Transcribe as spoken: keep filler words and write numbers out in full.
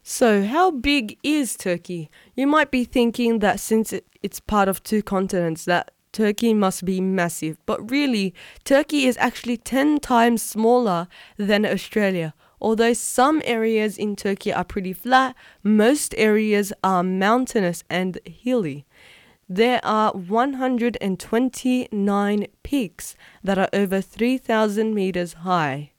So, how big is Turkey? You might be thinking that since it- it's part of two continents, that Turkey must be massive. But really, Turkey is actually ten times smaller than Australia. Although some areas in Turkey are pretty flat, most areas are mountainous and hilly. There are one hundred twenty-nine peaks that are over three thousand meters high.